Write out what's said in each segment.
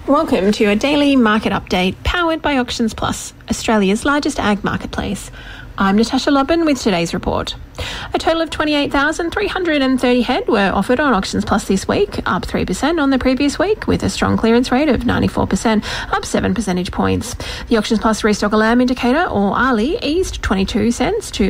Welcome to a daily market update powered by Auctions Plus, Australia's largest ag marketplace. I'm Natasha Lobban with today's report. A total of 28,330 head were offered on Auctions Plus this week, up 3% on the previous week, with a strong clearance rate of 94%, up 7 percentage points. The Auctions Plus Restock a Lamb indicator, or ARLI, eased 22 cents to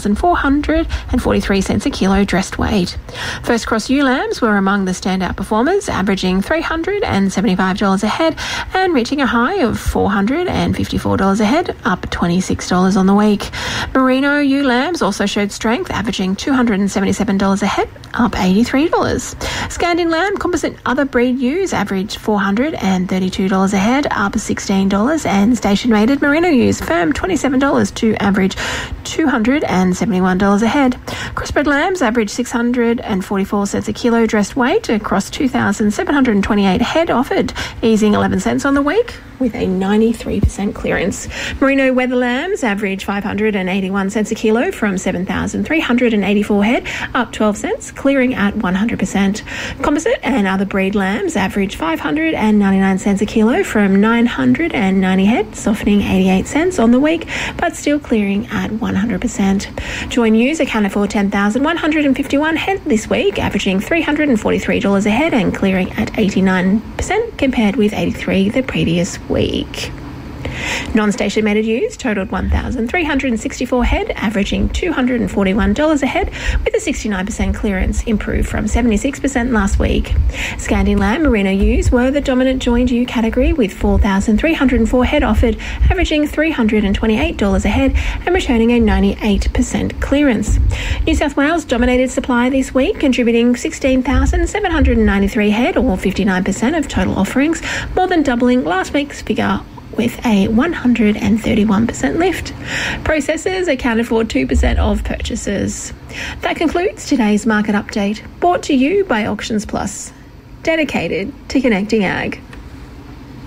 1,443 cents a kilo dressed weight. First cross ewe lambs were among the standout performers, averaging $375 a head and reaching a high of $454 a head, up $26 on the week. Merino ewe lambs also showed strength, averaging $277 a head, up $83. Scandin lamb composite other breed ewes averaged $432 a head, up $16, and station mated merino ewes firmed $27 to average $271 a head. Crossbred lambs averaged 644 cents a kilo dressed weight across 2,728 head offered, easing 11 cents on the week with a 93% clearance. Merino weather lambs averaged 581 cents a kilo from 7,384 head, up 12 cents, clearing at 100%. Composite and other breed lambs averaged 599 cents a kilo from 990 head, softening 88 cents on the week, but still clearing at 100%. Join ewes accounted for 10,151 head this week, averaging $343 a head and clearing at 89% compared with 83 the previous week. Non-station mated ewes totalled 1,364 head, averaging $241 a head, with a 69% clearance, improved from 76% last week. Scandin lamb merino ewes were the dominant joined ewe category, with 4,304 head offered, averaging $328 a head and returning a 98% clearance. New South Wales dominated supply this week, contributing 16,793 head, or 59% of total offerings, more than doubling last week's figure, with a 131% lift. Processors accounted for 2% of purchases. That concludes today's market update, brought to you by Auctions Plus, dedicated to connecting ag.